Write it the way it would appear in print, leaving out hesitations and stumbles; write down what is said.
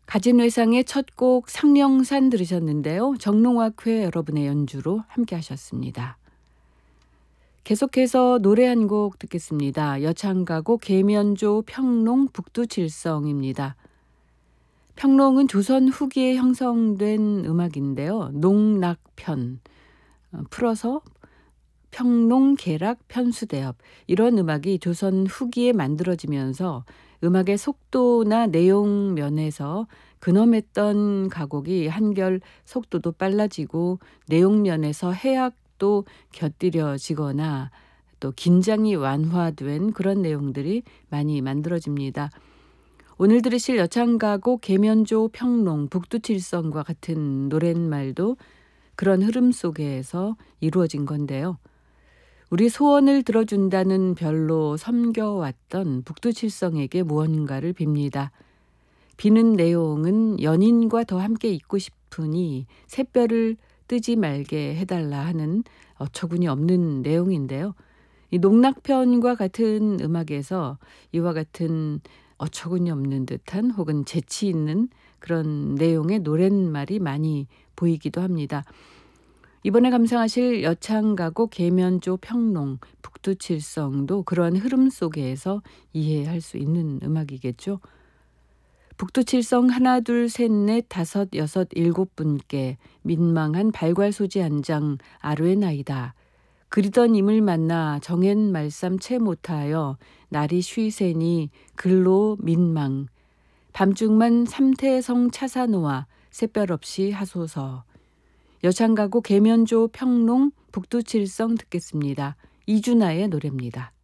가진회상의 첫 곡 상령산 들으셨는데요. 정농학회 여러분의 연주로 함께 하셨습니다. 계속해서 노래 한 곡 듣겠습니다. 여창가곡 계면조 평농 북두칠성입니다. 평농은 조선 후기에 형성된 음악인데요. 농락편, 풀어서 평농, 계락, 편수대업 이런 음악이 조선 후기에 만들어지면서 음악의 속도나 내용 면에서 근엄했던 가곡이 한결 속도도 빨라지고 내용 면에서 해악도 곁들여지거나 또 긴장이 완화된 그런 내용들이 많이 만들어집니다. 오늘 들으실 여창가곡 계면조 평농 북두칠성과 같은 노랫말도 그런 흐름 속에서 이루어진 건데요. 우리 소원을 들어준다는 별로 섬겨왔던 북두칠성에게 무언가를 빕니다. 비는 내용은 연인과 더 함께 있고 싶으니 새별을 뜨지 말게 해달라 하는 어처구니 없는 내용인데요. 이 농락편과 같은 음악에서 이와 같은 어처구니 없는 듯한 혹은 재치 있는 그런 내용의 노랫말이 많이 보이기도 합니다. 이번에 감상하실 여창가곡 계면조 평농 북두칠성도 그런 흐름 속에서 이해할 수 있는 음악이겠죠. 북두칠성 하나 둘 셋 넷 다섯 여섯 일곱 분께 민망한 발괄소지 한 장 아뢰 나이다. 그리던 임을 만나 정엔 말쌈 채 못하여 날이 쉬세니 글로 민망. 밤중만 삼태성 차사노아 새별 없이 하소서. 여창가곡 계면조 평농 북두칠성 듣겠습니다. 이준하의 노래입니다.